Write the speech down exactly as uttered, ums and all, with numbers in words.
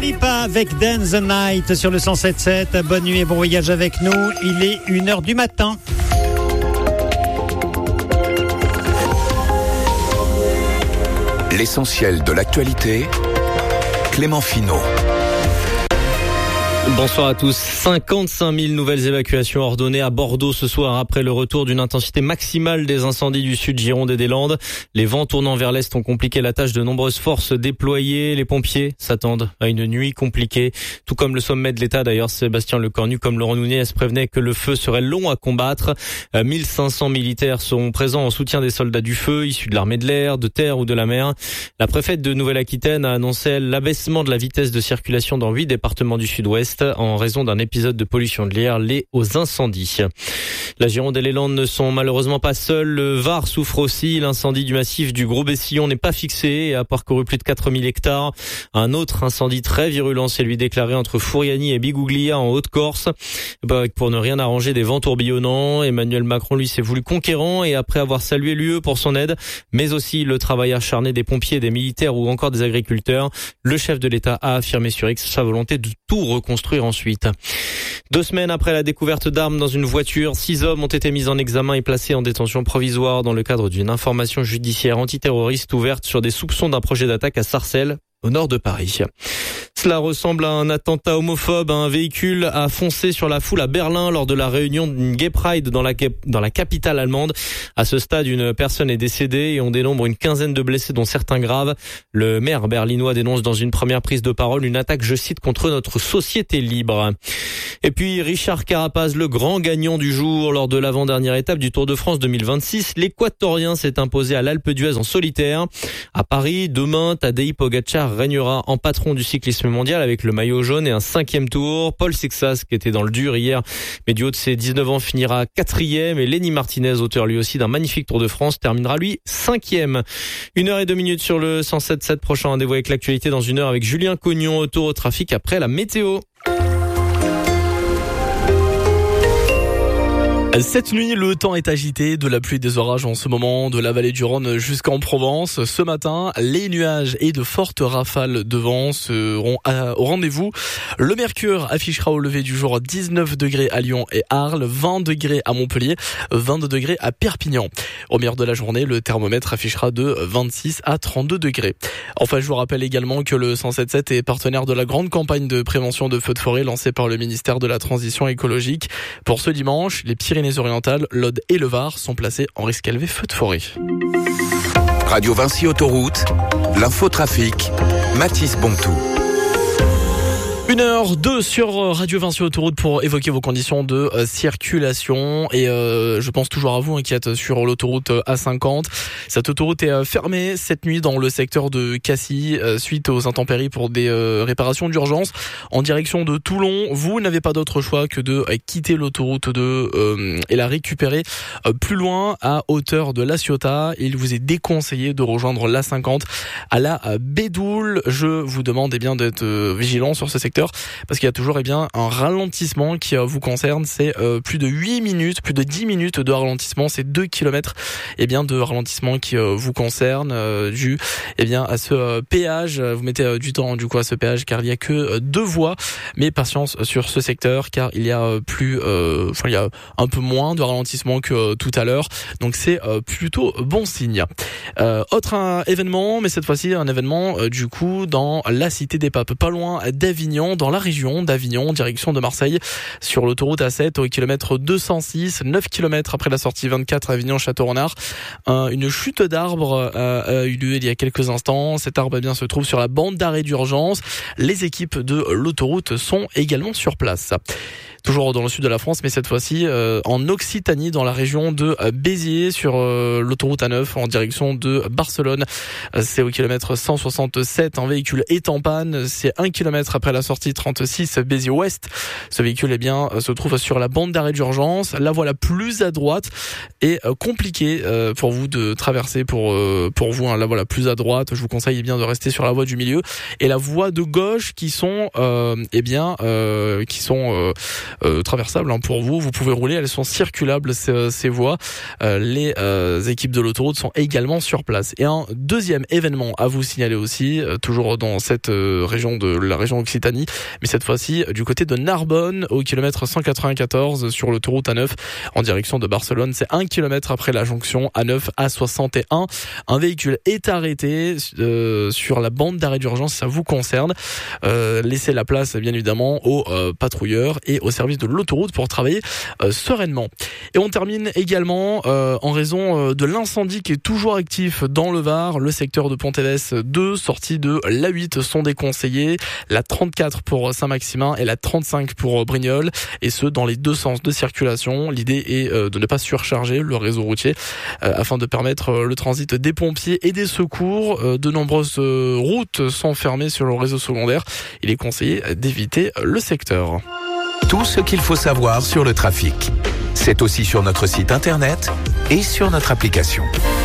Pipa avec Dance the Night sur le cent sept sept. Bonne nuit et bon voyage avec nous. Il est une heure du matin. L'essentiel de l'actualité, Clément Finot. Bonsoir à tous. cinquante-cinq mille nouvelles évacuations ordonnées à Bordeaux ce soir après le retour d'une intensité maximale des incendies du sud Gironde et des Landes. Les vents tournant vers l'est ont compliqué la tâche de nombreuses forces déployées. Les pompiers s'attendent à une nuit compliquée. Tout comme le sommet de l'État d'ailleurs, Sébastien Lecornu comme Laurent Nunez prévenait que le feu serait long à combattre. mille cinq cents militaires seront présents en soutien des soldats du feu, issus de l'armée de l'air, de terre ou de la mer. La préfète de Nouvelle-Aquitaine a annoncé l'abaissement de la vitesse de circulation dans huit départements du sud-ouest en raison d'un épisode de pollution de l'air lié aux incendies. La Gironde et les Landes ne sont malheureusement pas seuls. Le Var souffre aussi. L'incendie du massif du Gros-Bessillon n'est pas fixé et a parcouru plus de quatre mille hectares. Un autre incendie très virulent s'est lui déclaré entre Fouriani et Bigouglia en Haute-Corse. Pour ne rien arranger, des vents tourbillonnants. Emmanuel Macron, lui, s'est voulu conquérant et après avoir salué l'U E pour son aide, mais aussi le travail acharné des pompiers, des militaires ou encore des agriculteurs, le chef de l'État a affirmé sur X sa volonté de tout reconstruire ensuite. Deux semaines après la découverte d'armes dans une voiture, six hommes ont été mis en examen et placés en détention provisoire dans le cadre d'une information judiciaire antiterroriste ouverte sur des soupçons d'un projet d'attaque à Sarcelles, au nord de Paris. Cela ressemble à un attentat homophobe. Un véhicule a foncé sur la foule à Berlin lors de la réunion d'une Gay Pride dans la, dans la capitale allemande. À ce stade, une personne est décédée et on dénombre une quinzaine de blessés, dont certains graves. Le maire berlinois dénonce dans une première prise de parole une attaque, je cite, contre notre société libre. Et puis Richard Carapaz, le grand gagnant du jour lors de l'avant-dernière étape du Tour de France deux mille vingt-six. L'Équatorien s'est imposé à l'Alpe d'Huez en solitaire. À Paris, demain, Tadej Pogačar régnera en patron du cyclisme mondial avec le maillot jaune et un cinquième tour. Paul Sixas, qui était dans le dur hier, mais du haut de ses dix-neuf ans, finira quatrième. Et Lenny Martinez, auteur lui aussi d'un magnifique Tour de France, terminera lui cinquième. Une heure et deux minutes sur le cent sept sept. Prochain rendez-vous avec l'actualité dans une heure avec Julien Cognon, autour au trafic après la météo. Cette nuit, le temps est agité, de la pluie et des orages en ce moment, de la vallée du Rhône jusqu'en Provence. Ce matin, les nuages et de fortes rafales de vent seront au rendez-vous. Le mercure affichera au lever du jour dix-neuf degrés à Lyon et Arles, vingt degrés à Montpellier, vingt-deux degrés à Perpignan. Au meilleur de la journée, le thermomètre affichera de vingt-six à trente-deux degrés. Enfin, je vous rappelle également que le cent sept sept est partenaire de la grande campagne de prévention de feux de forêt lancée par le ministère de la Transition écologique. Pour ce dimanche, les Pyrénées Pyrénées-Orientales, l'Aude et le Var sont placés en risque élevé feu de forêt. Radio Vinci Autoroute, l'infotrafic, Mathis Bontou. Une heure deux sur Radio Vinci Autoroute pour évoquer vos conditions de euh, circulation et euh, je pense toujours à vous hein, qui êtes sur l'autoroute A cinquante. Cette autoroute est euh, fermée cette nuit dans le secteur de Cassis euh, suite aux intempéries pour des euh, réparations d'urgence en direction de Toulon. Vous n'avez pas d'autre choix que de euh, quitter l'autoroute de euh, et la récupérer euh, plus loin à hauteur de La Ciotat. Il vous est déconseillé de rejoindre l'A cinquante à la euh, Bédoule. Je vous demande eh bien d'être euh, vigilant sur ce secteur parce qu'il y a toujours eh bien un ralentissement qui euh, vous concerne. C'est euh, plus de huit minutes, plus de dix minutes de ralentissement. C'est deux kilomètres eh bien de ralentissement qui euh, vous concerne euh, dû eh bien à ce euh, péage. Vous mettez euh, du temps du coup à ce péage car il y a que euh, deux voies. Mais patience sur ce secteur car il y a euh, plus, euh, enfin il y a un peu moins de ralentissement que euh, tout à l'heure. Donc c'est euh, plutôt bon signe. Euh, autre un événement, mais cette fois-ci un événement euh, du coup dans la Cité des Papes, pas loin d'Avignon. Dans la région d'Avignon, direction de Marseille, sur l'autoroute A sept au kilomètre deux cent six, neuf kilomètres après la sortie vingt-quatre Avignon-Château-Renard. Un, une chute d'arbre a, a eu lieu il y a quelques instants. Cet arbre eh bien, se trouve sur la bande d'arrêt d'urgence. Les équipes de l'autoroute sont également sur place. Toujours dans le sud de la France, mais cette fois-ci euh, en Occitanie, dans la région de Béziers, sur euh, l'autoroute A neuf en direction de Barcelone. C'est au kilomètre cent soixante-sept, un véhicule est en panne. C'est un kilomètre après la sortie sortie trente-six Béziers-Ouest. Ce véhicule, eh bien, se trouve sur la bande d'arrêt d'urgence, la voie la plus à droite et compliquée pour vous de traverser pour pour vous hein, la voie la plus à droite. Je vous conseille eh bien de rester sur la voie du milieu et la voie de gauche qui sont euh, eh bien euh, qui sont euh, euh, traversables hein, pour vous. Vous pouvez rouler, elles sont circulables ces, ces voies. Euh, les euh, équipes de l'autoroute sont également sur place. Et un deuxième événement à vous signaler aussi, euh, toujours dans cette euh, région de la région Occitanie, mais cette fois-ci du côté de Narbonne, au kilomètre cent quatre-vingt-quatorze sur l'autoroute A neuf en direction de Barcelone. C'est un kilomètre après la jonction A neuf A soixante et un. Un véhicule est arrêté euh, sur la bande d'arrêt d'urgence, ça vous concerne. Euh, laissez la place bien évidemment aux euh, patrouilleurs et aux services de l'autoroute pour travailler euh, sereinement. Et on termine également euh, en raison euh, de l'incendie qui est toujours actif dans le Var. Le secteur de Pontévès deux, sorties de l'A huit sont déconseillées. La trente-quatre pour Saint-Maximin et la trente-cinq pour Brignoles. Et ce, dans les deux sens de circulation. L'idée est euh, de ne pas surcharger le réseau routier euh, afin de permettre euh, le transit des pompiers et des secours. Euh, de nombreuses euh, routes sont fermées sur le réseau secondaire. Il est conseillé d'éviter le secteur. Tout ce qu'il faut savoir sur le trafic, c'est aussi sur notre site internet et sur notre application.